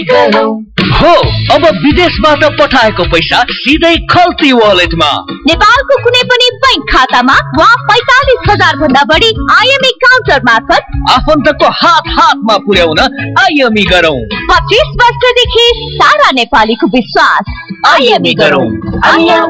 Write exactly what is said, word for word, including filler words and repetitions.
हो अब विदेशबाट पठाएको पैसा सिधै खल्ती वालेटमा नेपालको कुनै पनि बैंक खातामा वा पैंतालीस हजार भन्दा बढी आईएमई काउन्टर मार्फत आफन्तको हात हातमा पुर्याउन आईएमई गरौँ। पच्चीस वर्षदेखि सारा नेपालीको विश्वास आईएमई गरौँ।